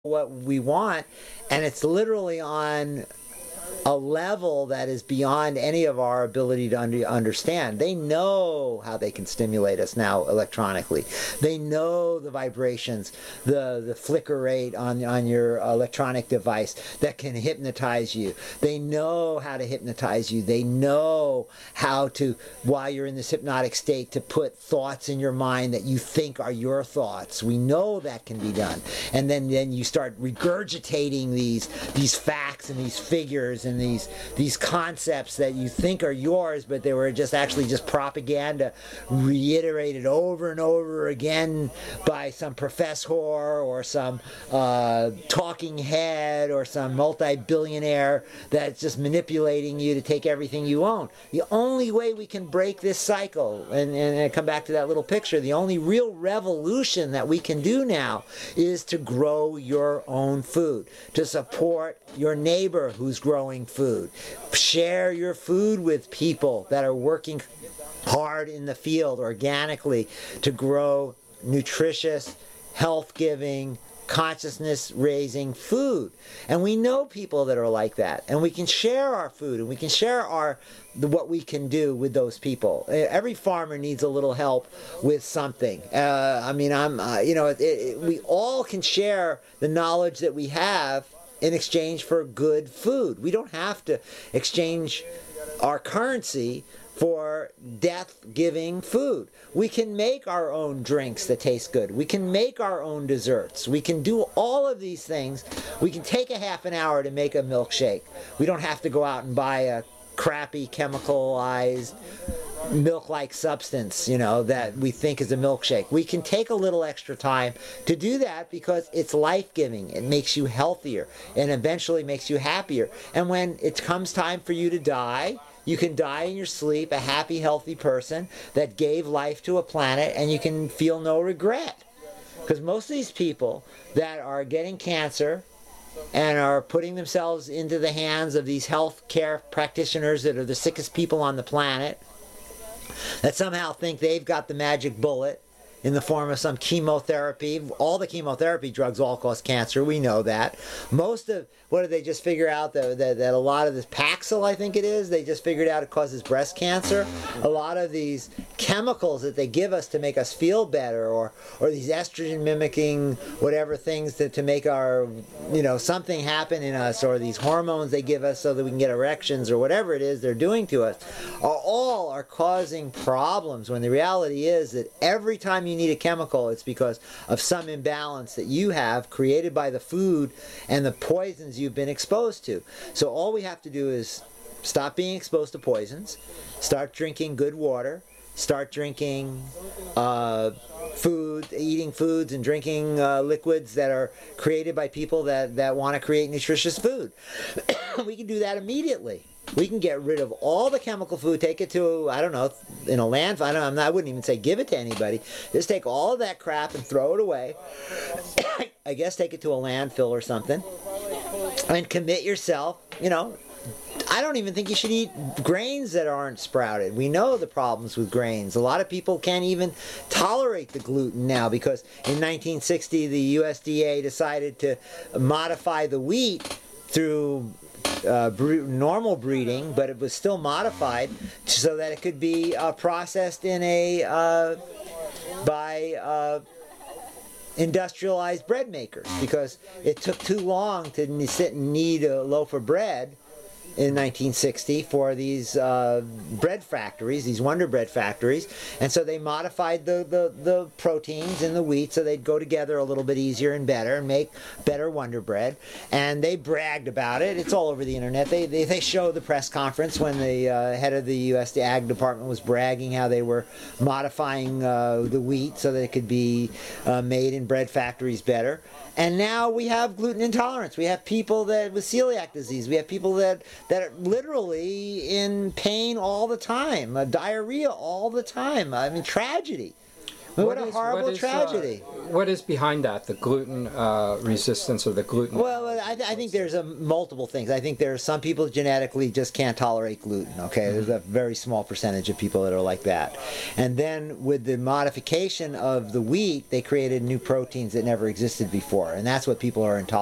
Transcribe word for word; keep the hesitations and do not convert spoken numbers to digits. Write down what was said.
what we want, and it's literally on a level that is beyond any of our ability to under, understand. They know how they can stimulate us now electronically. They know the vibrations, the, the flicker rate on, on your electronic device that can hypnotize you. They know how to hypnotize you. They know how to, while you're in this hypnotic state, to put thoughts in your mind that you think are your thoughts. We know that can be done. And then, then you start regurgitating these, these facts and these figures and these these concepts that you think are yours, but they were just actually just propaganda reiterated over and over again by some professor or some uh, talking head or some multi-billionaire that's just manipulating you to take everything you own. The only way we can break this cycle, and, and I come back to that little picture, the only real revolution that we can do now is to grow your own food, to support your neighbor who's growing food. Share your food with people that are working hard in the field organically to grow nutritious, health-giving, consciousness-raising food. And we know people that are like that. And we can share our food, and we can share our the, what we can do with those people. Every farmer needs a little help with something. Uh, I mean, I'm, uh, you know, it, it, we all can share the knowledge that we have in exchange for good food. We don't have to exchange our currency for death-giving food. We can make our own drinks that taste good. We can make our own desserts. We can do all of these things. We can take a half an hour to make a milkshake. We don't have to go out and buy a crappy chemicalized milk-like substance, you know, that we think is a milkshake. We can take a little extra time to do that because it's life-giving. It makes you healthier and eventually makes you happier. And when it comes time for you to die, you can die in your sleep, a happy, healthy person that gave life to a planet, and you can feel no regret. Because most of these people that are getting cancer and are putting themselves into the hands of these health care practitioners that are the sickest people on the planet, that somehow think they've got the magic bullet in the form of some chemotherapy. All the chemotherapy drugs all cause cancer. We know that. Most of, what did they just figure out? That, that, that a lot of this Paxil, I think it is, they just figured out it causes breast cancer. A lot of these chemicals that they give us to make us feel better, or or these estrogen mimicking whatever things to, to make our, you know, something happen in us, or these hormones they give us so that we can get erections, or whatever it is they're doing to us, are all are causing problems, when the reality is that every time you need a chemical, it's because of some imbalance that you have created by the food and the poisons you've been exposed to. So all we have to do is stop being exposed to poisons, start drinking good water, start drinking uh, food, eating foods and drinking uh, liquids that are created by people that, that want to create nutritious food. We can do that immediately. We can get rid of all the chemical food, take it to, I don't know, in a landfill. I, don't, I'm not, I wouldn't even say give it to anybody. Just take all of that crap and throw it away. I guess take it to a landfill or something. And commit yourself, you know. I don't even think you should eat grains that aren't sprouted. We know the problems with grains. A lot of people can't even tolerate the gluten now because in nineteen sixty the U S D A decided to modify the wheat through Uh, bre- normal breeding, but it was still modified so that it could be uh, processed in a uh, by uh, industrialized bread makers, because it took too long to sit and knead a loaf of bread in nineteen sixty for these uh, bread factories, these Wonder Bread factories, and so they modified the, the, the proteins in the wheat so they'd go together a little bit easier and better and make better Wonder Bread. And they bragged about it. It's all over the internet. They they, they show the press conference when the uh, head of the U S D A Ag Department was bragging how they were modifying uh, the wheat so that it could be uh, made in bread factories better. And now we have gluten intolerance. We have people that with celiac disease. We have people that that are literally in pain all the time, uh, diarrhea all the time. I mean, tragedy. What, What a is- horrible what is, uh, tragedy. what is behind that? The gluten uh, resistance or the gluten? Well, I, th- I think there's a multiple things. I think there are some people genetically just can't tolerate gluten. Okay, mm-hmm. There's a very small percentage of people that are like that. And then with the modification of the wheat, they created new proteins that never existed before, and that's what people are intolerant